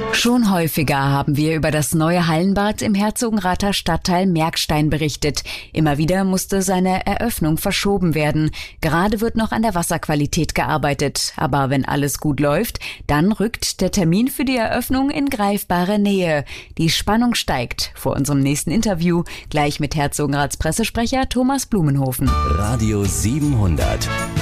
Schon häufiger haben wir über das neue Hallenbad im Herzogenrather Stadtteil Merkstein berichtet. Immer wieder musste seine Eröffnung verschoben werden. Gerade wird noch an der Wasserqualität gearbeitet. Aber wenn alles gut läuft, dann rückt der Termin für die Eröffnung in greifbare Nähe. Die Spannung steigt. Vor unserem nächsten Interview gleich mit Herzogenrats Pressesprecher Thomas Blumenhofen. Radio 700.